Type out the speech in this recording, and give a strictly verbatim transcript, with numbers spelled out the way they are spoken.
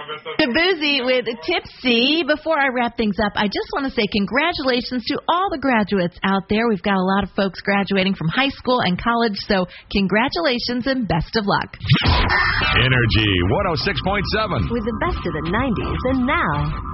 To Boozy with Tipsy. Before I wrap things up, I just want to say congratulations to all the graduates out there. We've got a lot of folks graduating from high school and college, so congratulations and best of luck. Energy one oh six point seven. With the best of the nineties and now.